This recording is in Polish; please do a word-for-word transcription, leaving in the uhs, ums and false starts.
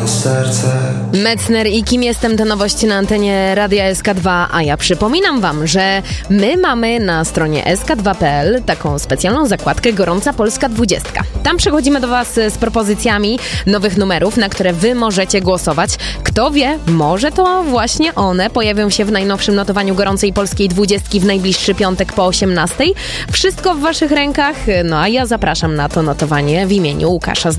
serce. Metzner i Kim jestem, to nowości na antenie Radia S K dwa, a ja przypominam wam, że my mamy na stronie S K dwa kropka P L taką specjalną zakładkę Gorąca Polska dwudziestka. Tam przechodzimy do was z propozycjami nowych numerów, na które wy możecie głosować. Kto wie, może to właśnie one pojawią się w najnowszym notowaniu Gorącej Polskiej dwudziestki w najbliższy piątek po osiemnastej. Wszystko w waszych rękach, no a ja zapraszam na to notowanie w imieniu Łukasza